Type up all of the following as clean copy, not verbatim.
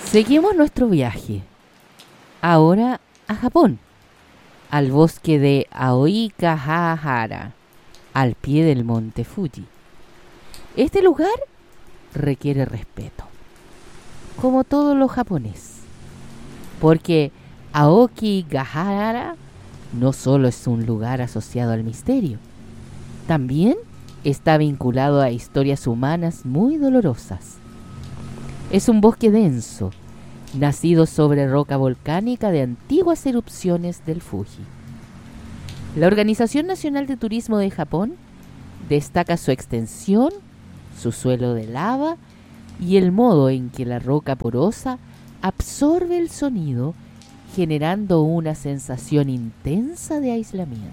Seguimos nuestro viaje, ahora a Japón, al bosque de Aokigahara, al pie del monte Fuji. Este lugar requiere respeto, como todo lo japonés, porque Aokigahara no solo es un lugar asociado al misterio, también está vinculado a historias humanas muy dolorosas. Es un bosque denso, nacido sobre roca volcánica de antiguas erupciones del Fuji. La Organización Nacional de Turismo de Japón destaca su extensión, su suelo de lava y el modo en que la roca porosa absorbe el sonido, generando una sensación intensa de aislamiento.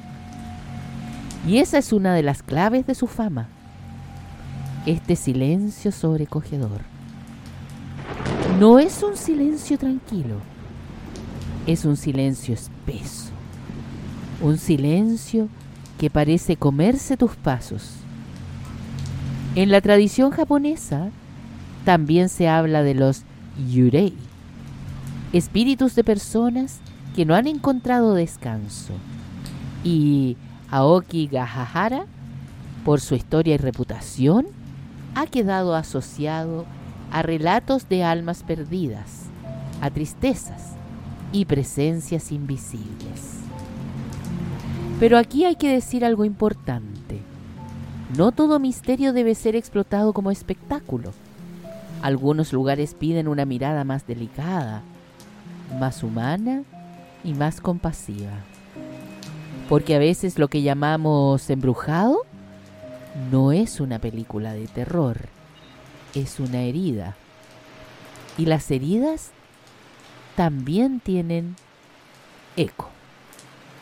Y esa es una de las claves de su fama, este silencio sobrecogedor. No es un silencio tranquilo, es un silencio espeso, un silencio que parece comerse tus pasos. En la tradición japonesa también se habla de los yurei, espíritus de personas que no han encontrado descanso, y Aokigahara, por su historia y reputación, ha quedado asociado a relatos de almas perdidas, a tristezas y presencias invisibles. Pero aquí hay que decir algo importante. No todo misterio debe ser explotado como espectáculo. Algunos lugares piden una mirada más delicada, más humana y más compasiva. Porque a veces lo que llamamos embrujado no es una película de terror, es una herida. Y las heridas también tienen eco.